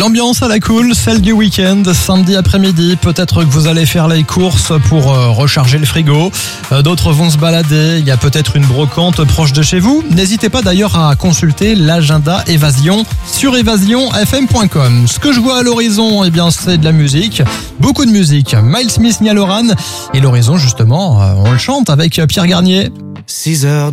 L'ambiance à la cool, celle du week-end, samedi après-midi. Peut-être que vous allez faire les courses pour recharger le frigo. D'autres vont se balader. Il y a peut-être une brocante proche de chez vous. N'hésitez pas d'ailleurs à consulter l'agenda Évasion sur évasionfm.com. Ce que je vois à l'horizon, eh bien, c'est de la musique. Beaucoup de musique. Miles Smith, Niall Horan. Et l'horizon, justement, on le chante avec Pierre Garnier. 6 heures.